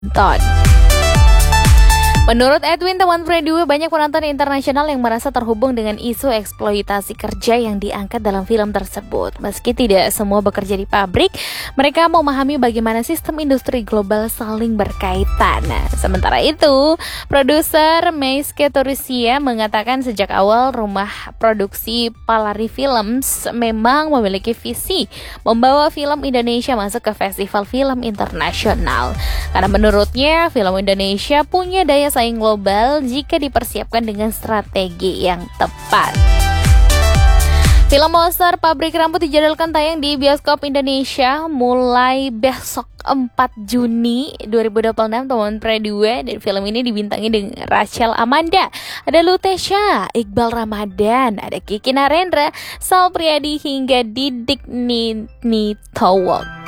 Ton. Menurut Edwin, teman Freddy, banyak penonton internasional yang merasa terhubung dengan isu eksploitasi kerja yang diangkat dalam film tersebut. Meski tidak semua bekerja di pabrik, mereka memahami bagaimana sistem industri global saling berkaitan. Nah, sementara itu, produser Meiske Torisia mengatakan sejak awal rumah produksi Palari Films memang memiliki visi membawa film Indonesia masuk ke festival film internasional. Karena menurutnya, film Indonesia punya daya saing global jika dipersiapkan dengan strategi yang tepat. Film Monster Pabrik Rambut dijadwalkan tayang di bioskop Indonesia mulai besok 4 Juni 2026 teman Predue, dan film ini dibintangi dengan Rachel Amanda, ada Lutesha, Iqbal Ramadan, ada Kiki Narendra, Sal Priadi hingga Didik Nitowok.